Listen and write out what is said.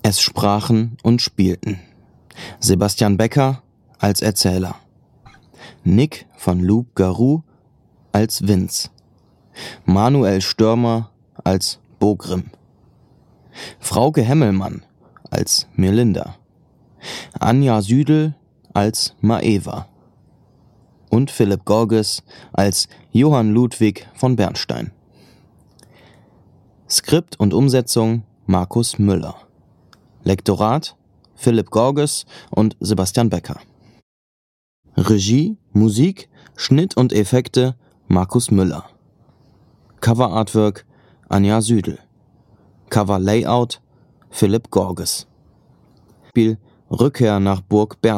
Es sprachen und spielten Sebastian Becker als Erzähler, Nick von Loup Garou als Vince, Manuel Störmer als Bogrim, Frauke Hemmelmann als Melinda, Anja Südel als Maeva und Philipp Gorges als Johann Ludwig von Bernstein. Skript und Umsetzung Markus Müller. Lektorat Philipp Gorges und Sebastian Becker. Regie, Musik, Schnitt und Effekte Markus Müller. Cover Artwork Anja Südel. Cover Layout Philipp Gorges. Spiel Rückkehr nach Burg Bernstein.